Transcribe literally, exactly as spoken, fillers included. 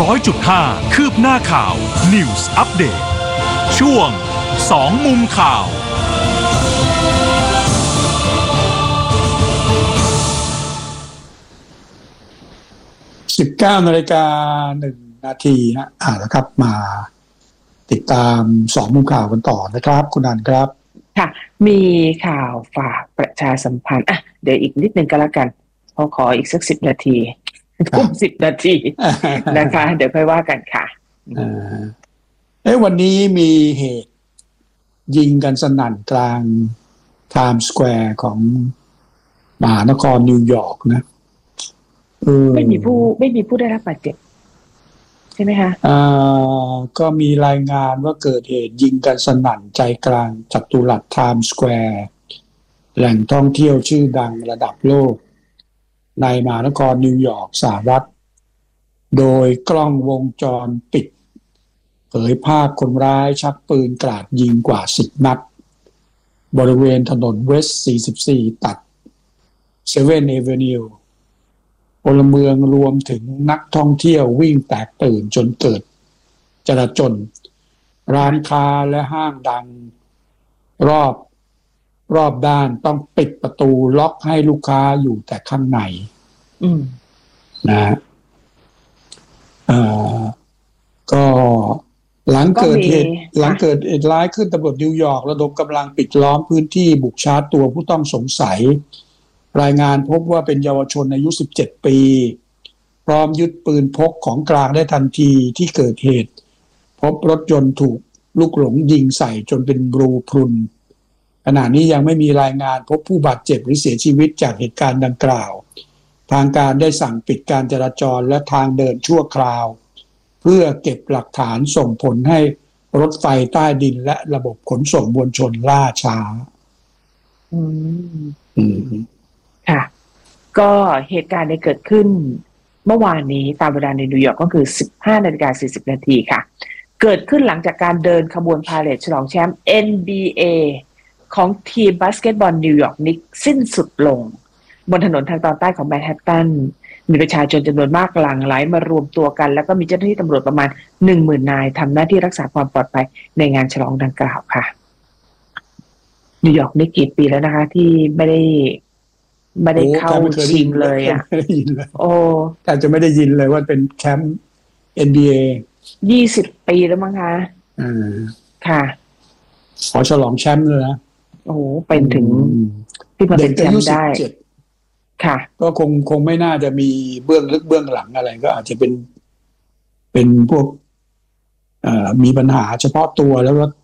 ร้อยจุดห้า คืบหน้าข่าว News Update ช่วงสองมุมข่าวสิบเก้านาฬิกาหนึ่งนาทีนะอ่าแล้วครับมาติดตามสองมุมข่าวกันต่อนะครับคุณอันครับค่ะมีข่าวฝากประชาสัมพันธ์อ่ะเดี๋ยวอีกนิดนึงก็แล้วกันพอขออีกสักสิบนาทีทุ่มสิบนาทีนะคะเดี๋ยวค่อยว่ากันค่ะเอ้วันนี้มีเหตุยิงกันสนั่นกลางไทม์สแควร์ของมหานครนิวยอร์กนะไม่มีผู้ไม่มีผู้ได้รับบาดเจ็บใช่ไหมคะอ่าก็มีรายงานว่าเกิดเหตุยิงกันสนั่นใจกลางจัตุรัสไทม์สแควร์แหล่งท่องเที่ยวชื่อดังระดับโลกในมหานครนิวยอร์กสหรัฐโดยกล้องวงจรปิดเผยภาพคนร้ายชักปืนกราดยิงกว่าสิบนัดบริเวณถนนเวสต์สี่สิบสี่ตัดเซเว่น Avenueพลเมืองรวมถึงนักท่องเที่ยววิ่งแตกตื่นจนเกิดจลาจลร้านค้าและห้างดังรอบรอบด้านต้องปิดประตูล็อกให้ลูกค้าอยู่แต่ข้างในนะเอ่อก็หลังเกิดเหตุหลังเกิดเหตุร้ายขึ้นตำรวจนิวยอร์กระดมกำลังปิดล้อมพื้นที่บุกชาร์จตัวผู้ต้องสงสัยรายงานพบว่าเป็นเยาวชนอายุสิบเจ็ดปีพร้อมยึดปืนพกของกลางได้ทันทีที่เกิดเหตุพบรถยนต์ถูกลูกหลงยิงใส่จนเป็นรูพรุนขณะนี้ยังไม่มีรายงานพบผู้บาดเจ็บหรือเสียชีวิตจากเหตุการณ์ดังกล่าวทางการได้สั่งปิดการจราจรและทางเดินชั่วคราวเพื่อเก็บหลักฐานส่งผลให้รถไฟใต้ดินและระบบขนส่งมวลชนล่าช้าอืมอืมค่ะก็เหตุการณ์ได้เกิดขึ้นเมื่อวานนี้ตามเวลาในนิวยอร์กก็คือ สิบห้านาฬิกาสี่สิบนาทีค่ะเกิดขึ้นหลังจากการเดินขบวนพาเหรดฉลองแชมป์ เอ็น บี เอ ของทีมบาสเกตบอลนิวยอร์กนิกส์สิ้นสุดลงบนถนนทางตอนใต้ของแมนฮัตตันมีประชาชนจำนวนมากหลั่งไหลมารวมตัวกันแล้วก็มีเจ้าหน้าที่ตำรวจประมาณ หนึ่งหมื่น นายทำหน้าที่รักษาความปลอดภัยในงานฉลองดังกล่าวค่ะนิวยอร์กนี่กี่ปีแล้วนะคะที่ไม่ได้ไม่ได้เข้าชิงเลยอ่ะโอ้แต่จะไม่ได้ยินเลยว่าเป็นแชมป์ เอ็น บี เอยี่สิบปีแล้วมั้งคะอ่าค่ะขอฉลองแชมป์เลยนะโอ้เป็นถึงที่มาเป็นแชมป์ได้ค่ะก็คงคงไม่น่าจะมีเบื้องลึกเบื้องหลังอะไรก็อาจจะเป็นเป็นพวกเอ่อมีปัญหาเฉพาะตัวแล้วก็